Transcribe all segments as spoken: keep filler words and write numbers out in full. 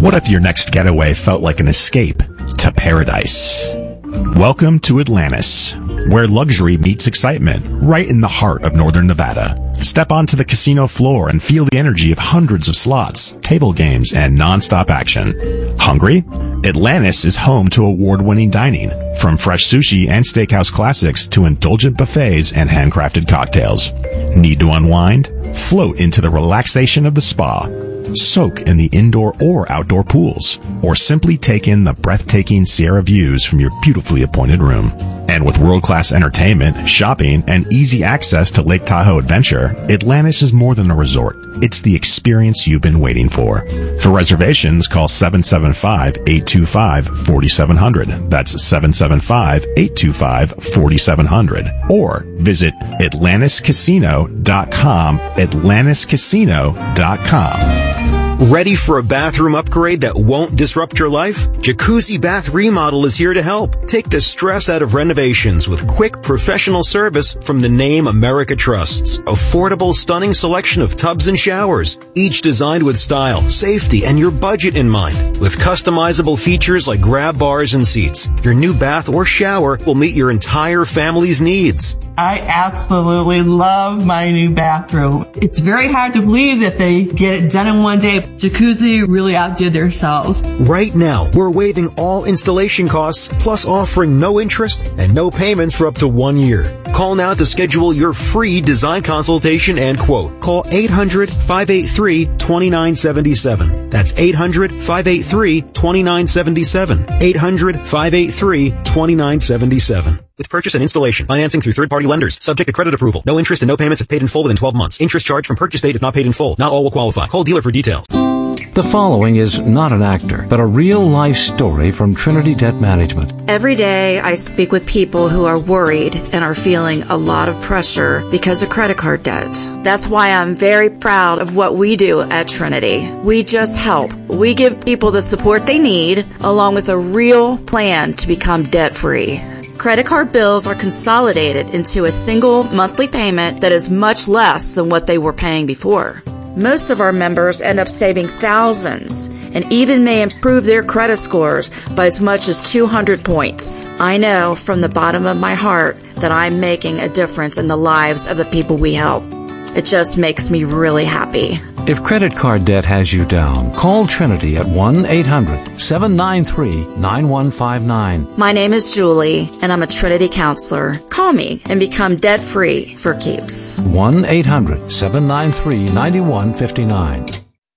What if your next getaway felt like an escape to paradise? Welcome to Atlantis, where luxury meets excitement, right in the heart of northern Nevada. Step onto the casino floor and feel the energy of hundreds of slots, table games, and non-stop action. Hungry? Atlantis is home to award-winning dining, from fresh sushi and steakhouse classics to indulgent buffets and handcrafted cocktails. Need to unwind? Float into the relaxation of the spa. Soak in the indoor or outdoor pools, or simply take in the breathtaking Sierra views from your beautifully appointed room. And with world-class entertainment, shopping, and easy access to Lake Tahoe Adventure, Atlantis is more than a resort. It's the experience you've been waiting for. For reservations, call seven seven five, eight two five, four seven zero zero. That's seven seven five, eight two five, four seven zero zero. Or visit Atlantis Casino dot com, Atlantis Casino dot com. Ready for a bathroom upgrade that won't disrupt your life? Jacuzzi Bath Remodel is here to help. Take the stress out of renovations with quick professional service from the name America trusts. Affordable, stunning selection of tubs and showers, each designed with style, safety, and your budget in mind. With customizable features like grab bars and seats, your new bath or shower will meet your entire family's needs. I absolutely love my new bathroom. It's very hard to believe that they get it done in one day. Jacuzzi really outdid themselves. Right now, we're waiving all installation costs, plus offering no interest and no payments for up to one year. Call now to schedule your free design consultation and quote. Call eight hundred, five eight three, two nine seven seven. That's eight hundred, five eight three, two nine seven seven. eight hundred, five eight three, two nine seven seven. With purchase and installation, financing through third-party lenders, subject to credit approval. No interest and no payments if paid in full within twelve months. Interest charged from purchase date if not paid in full. Not all will qualify. Call dealer for details. The following is not an actor, but a real-life story from Trinity Debt Management. Every day I speak with people who are worried and are feeling a lot of pressure because of credit card debt. That's why I'm very proud of what we do at Trinity. We just help. We give people the support they need, along with a real plan to become debt-free. Credit card bills are consolidated into a single monthly payment that is much less than what they were paying before. Most of our members end up saving thousands and even may improve their credit scores by as much as two hundred points. I know from the bottom of my heart that I'm making a difference in the lives of the people we help. It just makes me really happy. If credit card debt has you down, call Trinity at one eight hundred, seven nine three, nine one five nine. My name is Julie, and I'm a Trinity counselor. Call me and become debt-free for keeps. one eight hundred, seven nine three, nine one five nine.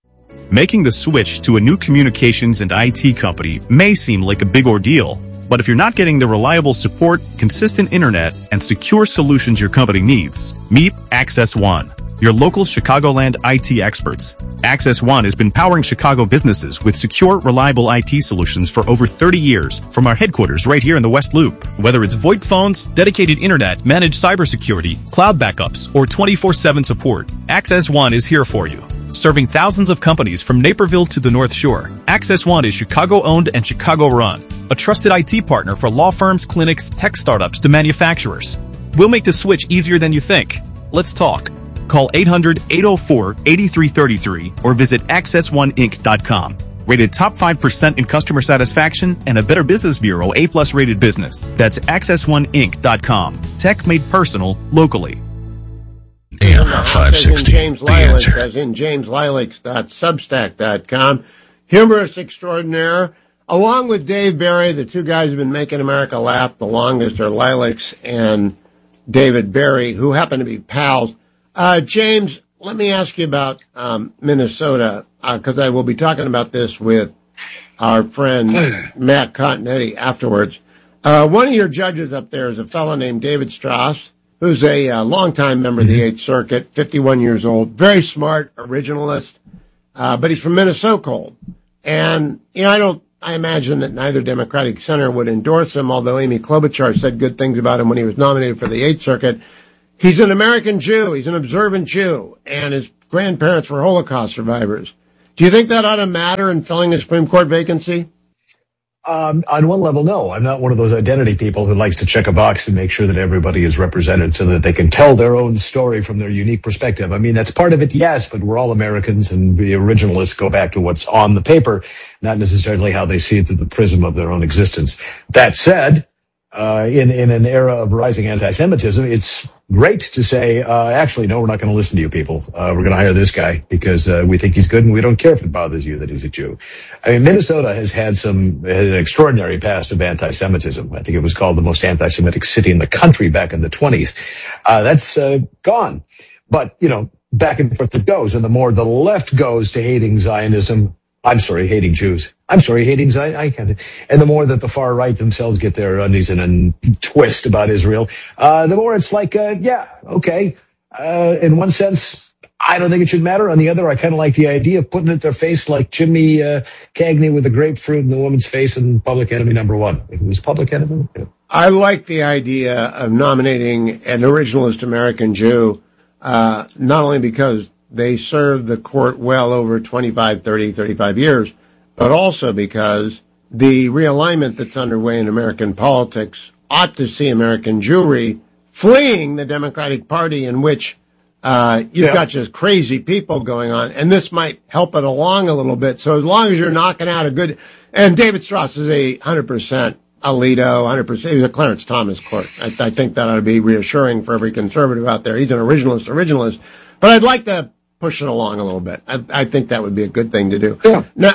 Making the switch to a new communications and I T company may seem like a big ordeal, but if you're not getting the reliable support, consistent internet, and secure solutions your company needs, meet Access One, your local Chicagoland I T experts. Access One has been powering Chicago businesses with secure, reliable I T solutions for over thirty years from our headquarters right here in the West Loop. Whether it's VoIP phones, dedicated internet, managed cybersecurity, cloud backups, or twenty-four seven support, Access One is here for you. Serving thousands of companies from Naperville to the North Shore, Access One is Chicago-owned and Chicago-run, a trusted I T partner for law firms, clinics, tech startups to manufacturers. We'll make the switch easier than you think. Let's talk. Call eight hundred, eight oh four, eight three three three or visit access one inc dot com. Rated top five percent in customer satisfaction and a Better Business Bureau A plus rated business. That's access one inc dot com. Tech made personal, locally. A M five sixty, James The Lilacs, Answer. as in james lilacs dot substack dot com. Humorist extraordinaire. Along with Dave Barry, the two guys who've been making America laugh the longest are Lilacs and David Barry, who happen to be pals. Uh, James, let me ask you about um, Minnesota, because uh, I will be talking about this with our friend Matt Continetti afterwards. Uh, one of your judges up there is a fellow named David Strauss, who's a uh, longtime member of the Eighth Circuit, fifty-one years old, very smart, originalist, uh, but he's from Minnesota. And, you know, I don't, I imagine that neither Democratic senator would endorse him, although Amy Klobuchar said good things about him when he was nominated for the Eighth Circuit. He's an American Jew. He's an observant Jew, and his grandparents were Holocaust survivors. Do you think that ought to matter in filling a Supreme Court vacancy? Um, on one level, no. I'm not one of those identity people who likes to check a box and make sure that everybody is represented so that they can tell their own story from their unique perspective. I mean, that's part of it, yes, but we're all Americans, and the originalists go back to what's on the paper, not necessarily how they see it through the prism of their own existence. That said, uh, in, in an era of rising anti-Semitism, it's great to say, uh, actually, no, we're not going to listen to you people. Uh, we're going to hire this guy because uh, we think he's good and we don't care if it bothers you that he's a Jew. I mean, Minnesota has had some, had an extraordinary past of anti-Semitism. I think it was called the most anti-Semitic city in the country back in the twenties. Uh, that's uh, gone. But, you know, back and forth it goes. And the more the left goes to hating Zionism, I'm sorry, hating Jews. I'm sorry, hating Zion. I can't. And the more that the far right themselves get their undies in a twist about Israel, uh, the more it's like, uh, yeah, okay. Uh, in one sense, I don't think it should matter. On the other, I kind of like the idea of putting it in their face like Jimmy uh, Cagney with the grapefruit in the woman's face in Public Enemy number one. It was Public Enemy. Yeah. I like the idea of nominating an originalist American Jew, uh, not only because they served the court well over twenty-five, thirty, thirty-five years, but also because the realignment that's underway in American politics ought to see American Jewry fleeing the Democratic Party, in which uh, you've yeah. got just crazy people going on, and this might help it along a little bit. So as long as you're knocking out a good, and David Strauss is a one hundred percent Alito, one hundred percent, he was a Clarence Thomas clerk. I, I think that ought to be reassuring for every conservative out there. He's an originalist, originalist. But I'd like to push it along a little bit. I, I think that would be a good thing to do. Yeah. Now,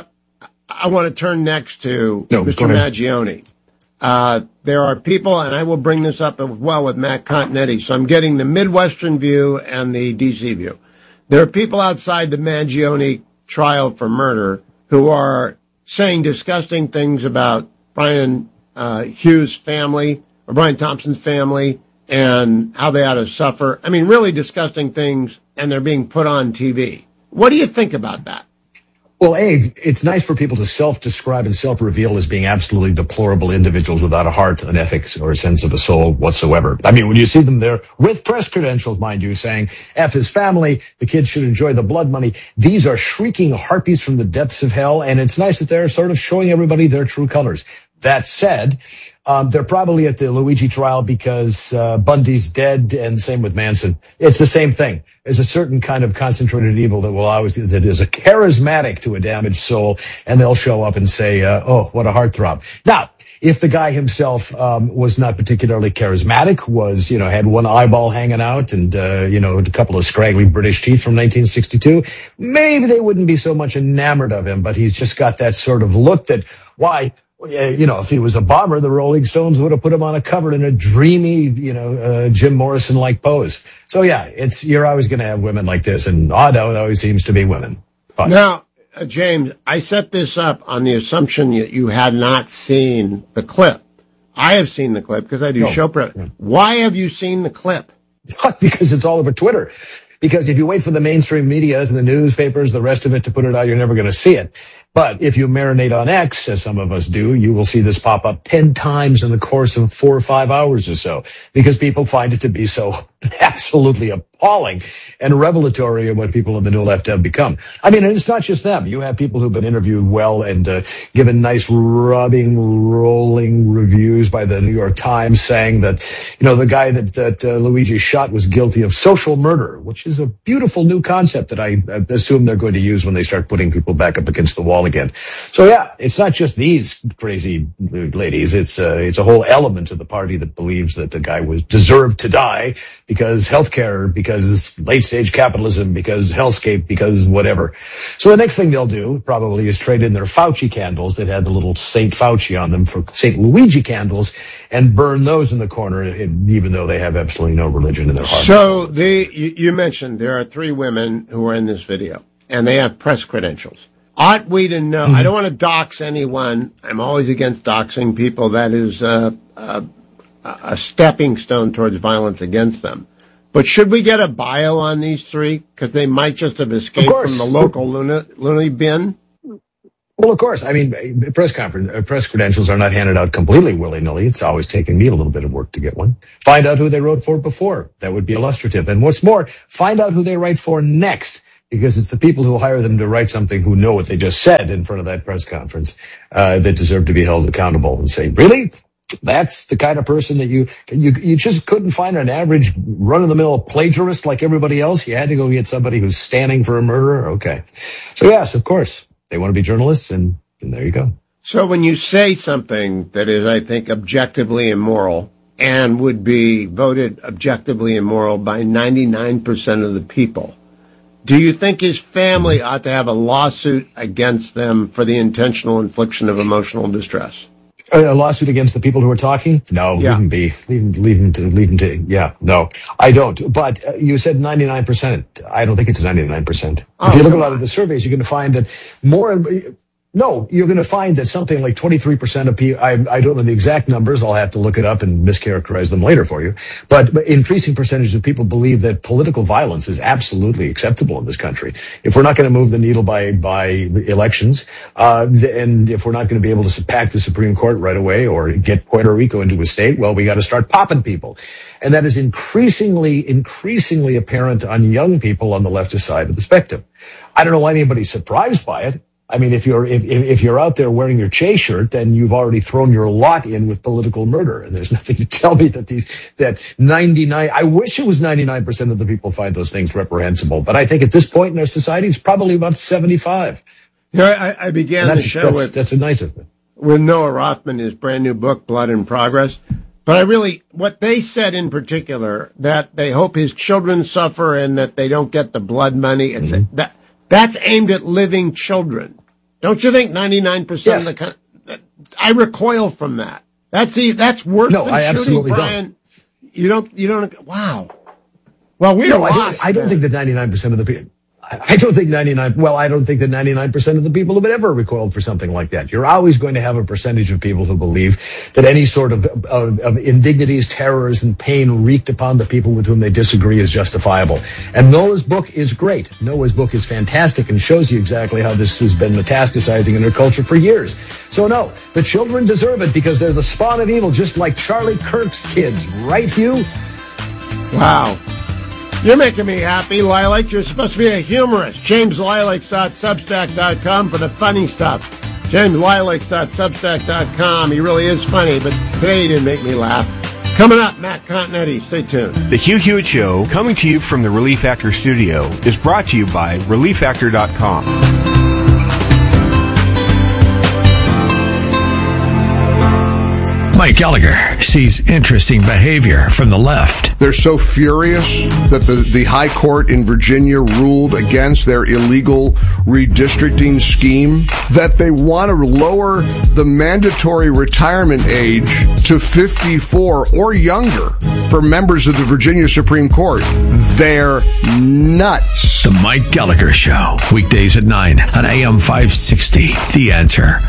I want to turn next to no, Mister Maggioni. Uh, there are people, and I will bring this up as well with Matt Continetti, so I'm getting the Midwestern view and the D C view. There are people outside the Maggioni trial for murder who are saying disgusting things about Brian uh, Hughes' family, or Brian Thompson's family, and how they ought to suffer. I mean, really disgusting things, and they're being put on T V. What do you think about that? Well, A, it's nice for people to self-describe and self-reveal as being absolutely deplorable individuals without a heart, an ethics, or a sense of a soul whatsoever. I mean, when you see them there with press credentials, mind you, saying, F his family, the kids should enjoy the blood money, these are shrieking harpies from the depths of hell, and it's nice that they're sort of showing everybody their true colors. That said, um, they're probably at the Luigi trial because uh, Bundy's dead, and same with Manson. It's the same thing. There's a certain kind of concentrated evil that will always that is a charismatic to a damaged soul, and they'll show up and say, uh, "Oh, what a heartthrob." Now, if the guy himself um, was not particularly charismatic, was you know had one eyeball hanging out, and uh, you know a couple of scraggly British teeth from nineteen sixty-two, maybe they wouldn't be so much enamored of him. But he's just got that sort of look that why. You know, if he was a bomber, the Rolling Stones would have put him on a cover in a dreamy, you know, uh, Jim Morrison-like pose. So yeah, it's, you're always going to have women like this, and odd out always seems to be women. But. Now, uh, James, I set this up on the assumption that you had not seen the clip. I have seen the clip because I do no. show prep. Yeah. Why have you seen the clip? Because it's all over Twitter. Because if you wait for the mainstream media and the newspapers, the rest of it to put it out, you're never going to see it. But if you marinate on X, as some of us do, you will see this pop up ten times in the course of four or five hours or so, because people find it to be so absolutely appalling and revelatory of what people in the new left have become. I mean, and it's not just them. You have people who've been interviewed well and uh, given nice rubbing, rolling reviews by the New York Times saying that, you know, the guy that, that uh, Luigi shot was guilty of social murder, which is a beautiful new concept that I assume they're going to use when they start putting people back up against the wall again. So yeah, it's not just these crazy ladies. It's uh, it's a whole element of the party that believes that the guy was deserved to die because healthcare, because late stage capitalism, because hellscape, because whatever. So the next thing they'll do probably is trade in their Fauci candles that had the little Saint Fauci on them for Saint Luigi candles and burn those in the corner, even though they have absolutely no religion in their heart. So the you, you mentioned there are three women who are in this video, and they have press credentials. Ought we to know? Mm-hmm. I don't want to dox anyone. I'm always against doxing people. That is uh, uh, a stepping stone towards violence against them. But should we get a bio on these three? Because they might just have escaped from the local loony, loony bin. Well, of course. I mean, press conference, uh, press credentials are not handed out completely willy-nilly. It's always taken me a little bit of work to get one. Find out who they wrote for before. That would be illustrative. And what's more, find out who they write for next. because it's the people who hire them to write something who know what they just said in front of that press conference uh, that deserve to be held accountable and say, really? That's the kind of person that you, you, you just couldn't find an average run-of-the-mill plagiarist like everybody else. You had to go get somebody who's standing for a murderer. Okay. So yes, of course, they want to be journalists, and, and there you go. So when you say something that is, I think, objectively immoral and would be voted objectively immoral by ninety-nine percent of the people, do you think his family ought to have a lawsuit against them for the intentional infliction of emotional distress? A lawsuit against the people who are talking? No, yeah. leave them be. Leave them, leave them to, leave them to, yeah, no, I don't. But uh, you said ninety-nine percent. I don't think it's ninety-nine percent. Oh, if you look at a lot of the surveys, you're going to find that more, no, you're going to find that something like twenty-three percent of people, I, I don't know the exact numbers, I'll have to look it up and mischaracterize them later for you, but increasing percentage of people believe that political violence is absolutely acceptable in this country. If we're not going to move the needle by, by elections, uh, and if we're not going to be able to pack the Supreme Court right away or get Puerto Rico into a state, well, we got to start popping people. And that is increasingly, increasingly apparent on young people on the leftist side of the spectrum. I don't know why anybody's surprised by it. I mean, if you're if if you're out there wearing your Che shirt, then you've already thrown your lot in with political murder, and there's nothing to tell me that these that ninety-nine. I wish it was ninety-nine percent of the people find those things reprehensible, but I think at this point in our society, it's probably about seventy-five. You know, I, I began the show that's, with that's a nice of it. with Noah Rothman, his brand new book, Blood in Progress. But I really, what they said in particular, that they hope his children suffer and that they don't get the blood money. It's mm-hmm. that that's aimed at living children. Don't you think ninety-nine percent yes. of the, I recoil from that. That's the, that's worse no, than I shooting absolutely Brian. Don't. You don't, you don't, wow. Well, we no, are I lost. don't, I don't think that ninety-nine percent of the people, I don't think ninety-nine, well, I don't think that ninety-nine percent of the people have ever recoiled for something like that. You're always going to have a percentage of people who believe that any sort of, of, of indignities, terrors, and pain wreaked upon the people with whom they disagree is justifiable. And Noah's book is great. Noah's book is fantastic and shows you exactly how this has been metastasizing in our culture for years. So no, the children deserve it because they're the spawn of evil, just like Charlie Kirk's kids. Right, Hugh? Wow. You're making me happy, Lilac. You're supposed to be a humorist. James Lilacs dot substack dot com for the funny stuff. James Lilacs dot substack dot com. He really is funny, but today he didn't make me laugh. Coming up, Matt Continetti. Stay tuned. The Hugh Hewitt Show, coming to you from the Relief Factor studio, is brought to you by relief factor dot com. Mike Gallagher sees interesting behavior from the left. They're so furious that the, the High Court in Virginia ruled against their illegal redistricting scheme that they want to lower the mandatory retirement age to fifty-four or younger for members of the Virginia Supreme Court. They're nuts. The Mike Gallagher Show, weekdays at nine on A M five sixty. The Answer.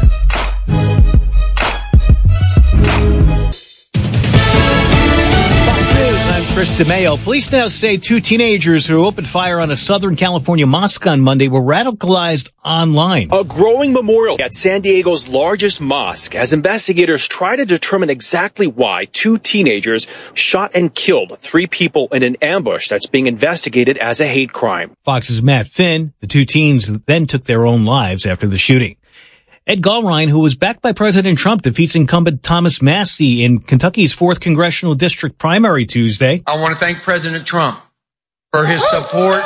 Chris DeMayo. Police now say two teenagers who opened fire on a Southern California mosque on Monday were radicalized online. A growing memorial at San Diego's largest mosque as investigators try to determine exactly why two teenagers shot and killed three people in an ambush that's being investigated as a hate crime. Fox's Matt Finn. The two teens then took their own lives after the shooting. Ed Gallrein, who was backed by President Trump, defeats incumbent Thomas Massie in Kentucky's fourth Congressional District primary Tuesday. I want to thank President Trump for his support,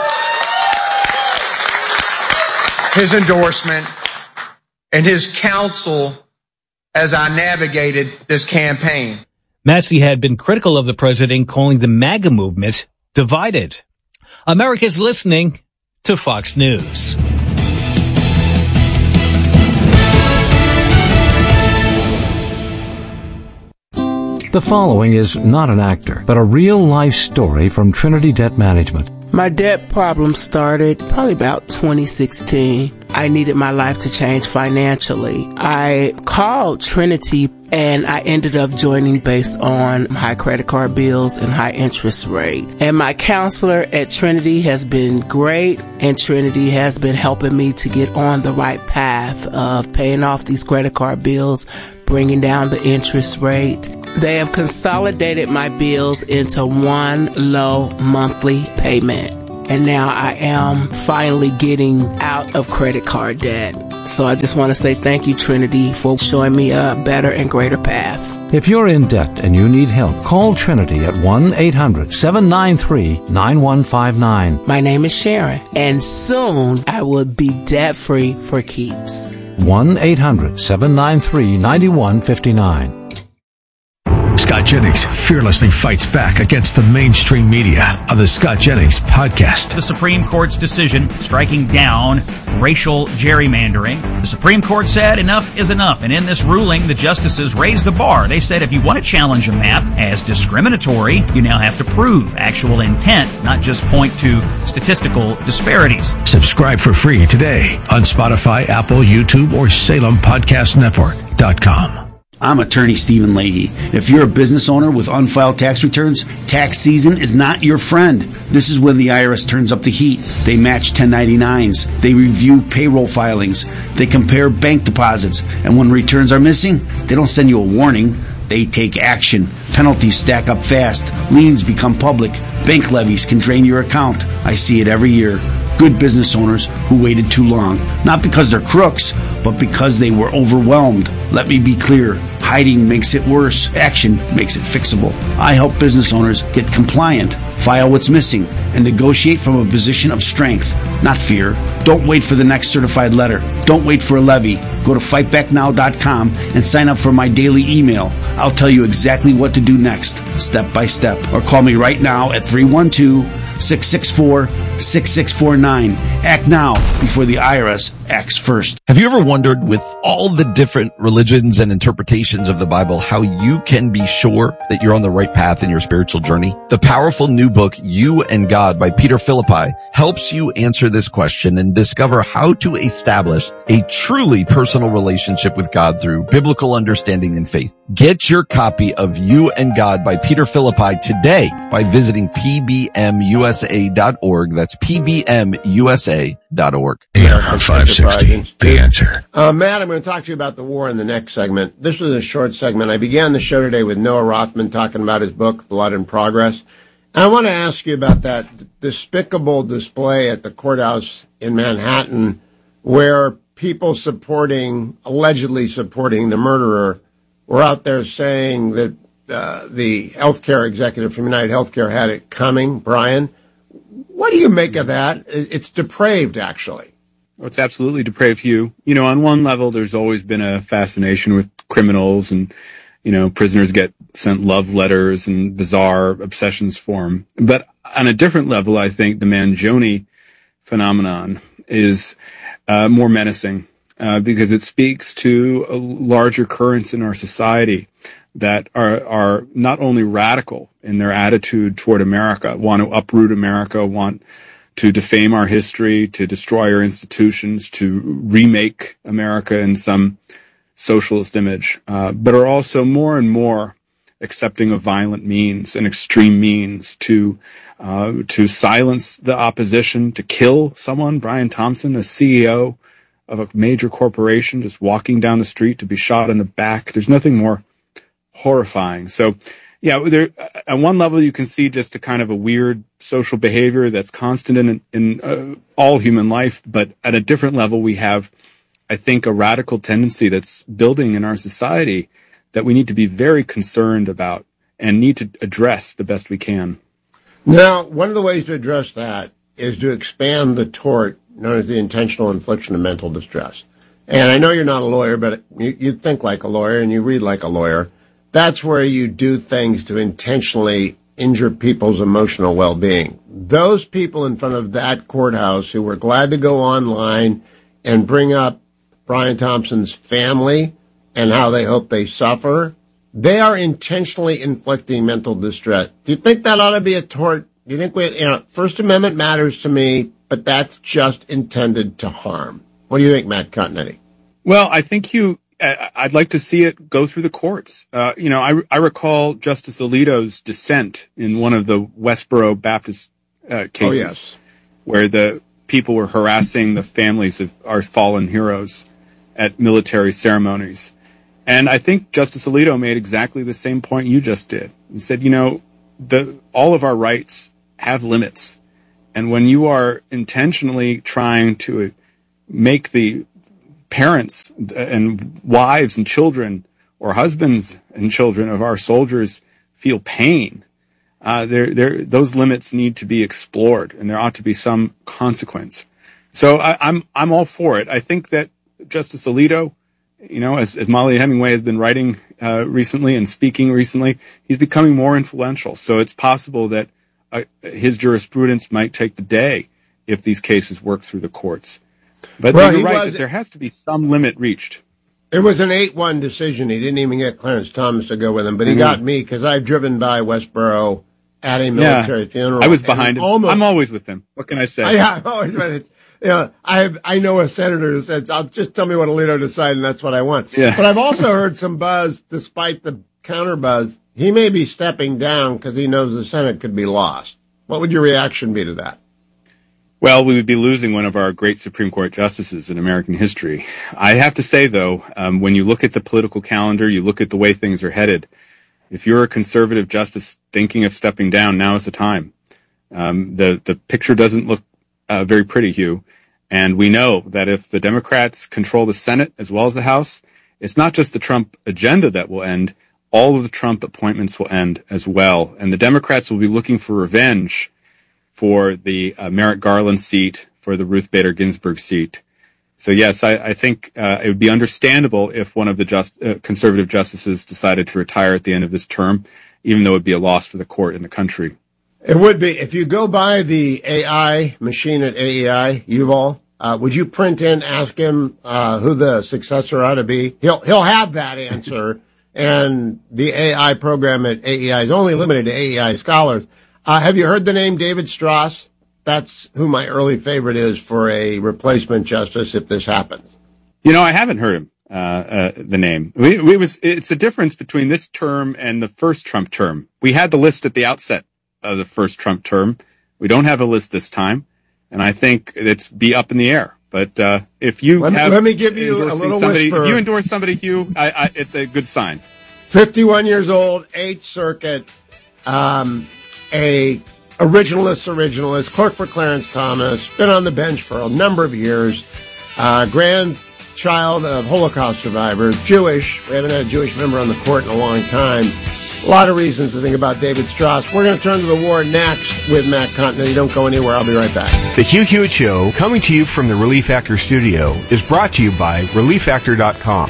his endorsement, and his counsel as I navigated this campaign. Massie had been critical of the president, calling the MAGA movement divided. America's listening to Fox News. The following is not an actor, but a real-life story from Trinity Debt Management. My debt problem started probably about twenty sixteen. I needed my life to change financially. I called Trinity and I ended up joining based on high credit card bills and high interest rate. And my counselor at Trinity has been great, and Trinity has been helping me to get on the right path of paying off these credit card bills, bringing down the interest rate. They have consolidated my bills into one low monthly payment. and now I am finally getting out of credit card debt. So I just want to say thank you, Trinity, for showing me a better and greater path. If you're in debt and you need help, call Trinity at one eight hundred seven nine three nine one five nine. My name is Sharon, and soon I will be debt-free for keeps. one eight hundred seven nine three nine one five nine. Scott Jennings fearlessly fights back against the mainstream media on the Scott Jennings podcast. The Supreme Court's decision striking down racial gerrymandering. The Supreme Court said enough is enough, and in this ruling, the justices raised the bar. They said if you want to challenge a map as discriminatory, you now have to prove actual intent, not just point to statistical disparities. Subscribe for free today on Spotify, Apple, YouTube, or Salem Podcast Network dot com. I'm attorney Stephen Leahy. If you're a business owner with unfiled tax returns, tax season is not your friend. This is when the I R S turns up the heat. They match ten ninety-nines. They review payroll filings. They compare bank deposits. And when returns are missing, they don't send you a warning. They take action. Penalties stack up fast. Liens become public. Bank levies can drain your account. I see it every year. Good business owners who waited too long. Not because they're crooks, but because they were overwhelmed. Let me be clear. Hiding makes it worse. Action makes it fixable. I help business owners get compliant, file what's missing, and negotiate from a position of strength, not fear. Don't wait for the next certified letter. Don't wait for a levy. Go to fight back now dot com and sign up for my daily email. I'll tell you exactly what to do next, step by step. Or call me right now at three one two, six six four, six six four nine. Act now before the I R S acts first. Have you ever wondered, with all the different religions and interpretations of the Bible, how you can be sure that you're on the right path in your spiritual journey? The powerful new book, You and God by Peter Philippi, helps you answer this question and discover how to establish a truly personal relationship with God through biblical understanding and faith. Get your copy of You and God by Peter Philippi today by visiting P B M U S A dot org. That's P B M U S A dot org. A R five sixty, The Answer. Uh, Matt, I'm going to talk to you about the war in the next segment. This was a short segment. I began the show today with Noah Rothman talking about his book, Blood and Progress. And I want to ask you about that despicable display at the courthouse in Manhattan where people supporting, allegedly supporting the murderer were out there saying that uh, the healthcare executive from United Healthcare had it coming. Brian, what do you make of that? It's depraved, actually. Oh, it's absolutely depraved, Hugh. You know, on one level, there's always been a fascination with criminals, and, you know, prisoners get sent love letters and bizarre obsessions for them. But on a different level, I think the Mangione phenomenon is uh, more menacing uh, because it speaks to a larger currents in our society that are, are not only radical in their attitude toward America, want to uproot America, want to defame our history, to destroy our institutions, to remake America in some socialist image, uh, but are also more and more accepting of violent means and extreme means to uh, to silence the opposition, to kill someone. Brian Thompson, a C E O of a major corporation, just walking down the street to be shot in the back. There's nothing more horrifying. So, yeah, there, at one level you can see just a kind of a weird social behavior that's constant in, in uh, all human life. But at a different level, we have, I think, a radical tendency that's building in our society that we need to be very concerned about and need to address the best we can. Now, one of the ways to address that is to expand the tort known as the intentional infliction of mental distress. And I know you're not a lawyer, but you, you think like a lawyer and you read like a lawyer. That's where you do things to intentionally injure people's emotional well-being. Those people in front of that courthouse who were glad to go online and bring up Brian Thompson's family and how they hope they suffer, they are intentionally inflicting mental distress. Do you think that ought to be a tort? Do you think we, you know, First Amendment matters to me, but that's just intended to harm? What do you think, Matt Continetti? Well, I think you, I'd like to see it go through the courts. Uh, you know, I, I recall Justice Alito's dissent in one of the Westboro Baptist uh, cases, oh, yes. where the people were harassing the families of our fallen heroes at military ceremonies. And I think Justice Alito made exactly the same point you just did. He said, you know, the, all of our rights have limits. And when you are intentionally trying to make the parents and wives and children or husbands and children of our soldiers feel pain, uh, there, there, those limits need to be explored, and there ought to be some consequence. So I, I'm, I'm all for it. I think that Justice Alito, you know, as, as Molly Hemingway has been writing uh, recently and speaking recently, he's becoming more influential. So it's possible that uh, his jurisprudence might take the day if these cases work through the courts. But well, you're right was, that there has to be some limit reached. It was an eight one decision. He didn't even get Clarence Thomas to go with him, but he mm-hmm. got me because I've driven by Westboro at a military yeah, funeral. I was behind him. Almost, I'm always with him. What can I say? I, yeah, I'm always with it. You know, I I know a senator who says, "I'll just tell me what Alito decided, and that's what I want." Yeah. But I've also heard some buzz, despite the counter buzz, he may be stepping down because he knows the Senate could be lost. What would your reaction be to that? Well, we would be losing one of our great Supreme Court justices in American history. I have to say, though, um, when you look at the political calendar, you look at the way things are headed, if you're a conservative justice thinking of stepping down, now is the time. Um, the, the picture doesn't look uh, very pretty, Hugh. And we know that if the Democrats control the Senate as well as the House, it's not just the Trump agenda that will end. All of the Trump appointments will end as well. And the Democrats will be looking for revenge for the uh, Merrick Garland seat, for the Ruth Bader Ginsburg seat. So yes, I, I think uh, it would be understandable if one of the just, uh, conservative justices decided to retire at the end of this term, even though it would be a loss for the court and the country. It would be. If you go by the A I machine at A E I, Yuval, uh, would you print in, ask him uh, who the successor ought to be? He'll he'll have that answer, and the A I program at A E I is only limited to A E I scholars. Uh, have you heard the name David Strauss? That's who my early favorite is for a replacement justice if this happens. You know, I haven't heard him, uh, uh, the name. We, we was, it's a difference between this term and the first Trump term. We had the list at the outset of the first Trump term. We don't have a list this time, and I think it's be up in the air. But uh, if you let me, have let me give you a little somebody, whisper. If you endorse somebody, Hugh, I, I, it's a good sign. fifty-one years old, Eighth Circuit, um, a originalist, originalist, clerk for Clarence Thomas, been on the bench for a number of years, uh, grandchild of Holocaust survivors, Jewish. We haven't had a Jewish member on the court in a long time. A lot of reasons to think about David Strauss. We're going to turn to the war next with Matt Continental. Don't go anywhere. I'll be right back. The Hugh Hewitt Show, coming to you from the Relief Factor studio, is brought to you by relief factor dot com.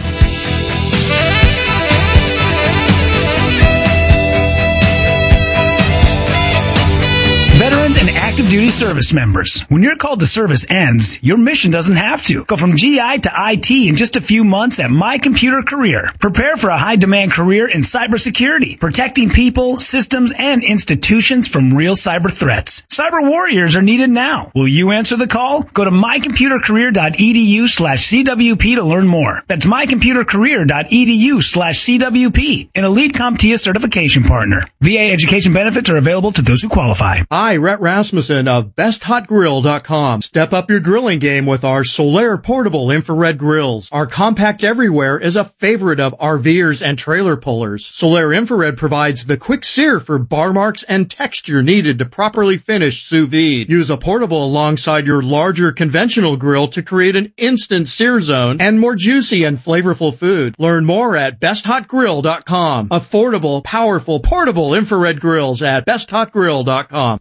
Veterans and active duty service members. When your call to service ends, your mission doesn't have to. Go from G I to I T in just a few months at My Computer Career. Prepare for a high-demand career in cybersecurity, protecting people, systems, and institutions from real cyber threats. Cyber warriors are needed now. Will you answer the call? Go to my computer career dot e d u slash c w p to learn more. That's my computer career dot e d u slash c w p, an elite CompTIA certification partner. V A education benefits are available to those who qualify. Hi, Rhett Rasmussen of best hot grill dot com. Step up your grilling game with our Solaire portable infrared grills. Our compact everywhere is a favorite of RVers and trailer pullers. Solaire infrared provides the quick sear for bar marks and texture needed to properly finish sous vide. Use a portable alongside your larger conventional grill to create an instant sear zone and more juicy and flavorful food. Learn more at best hot grill dot com. Affordable, powerful, portable infrared grills at best hot grill dot com.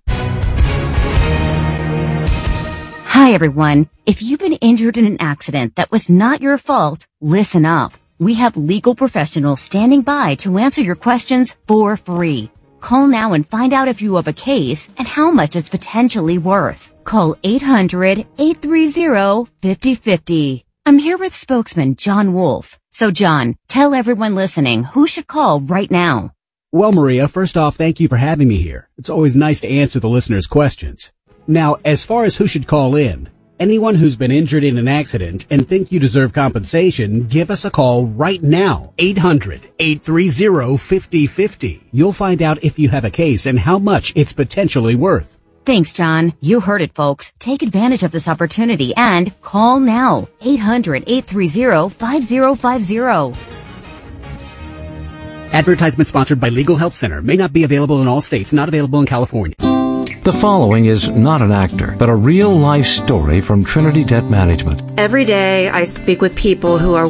Hi, everyone. If you've been injured in an accident that was not your fault, listen up. We have legal professionals standing by to answer your questions for free. Call now and find out if you have a case and how much it's potentially worth. Call eight hundred, eight three zero, five zero five zero. I'm here with spokesman John Wolf. So, John, tell everyone listening who should call right now. Well, Maria, first off, thank you for having me here. It's always nice to answer the listeners' questions. Now, as far as who should call in, anyone who's been injured in an accident and think you deserve compensation, give us a call right now. eight hundred, eight three zero, five zero five zero. You'll find out if you have a case and how much it's potentially worth. Thanks, John. You heard it, folks. Take advantage of this opportunity and call now. eight hundred, eight three zero, five zero five zero. Advertisement sponsored by Legal Help Center. May not be available in all states. Not available in California. The following is not an actor, but a real-life story from Trinity Debt Management. Every day I speak with people who are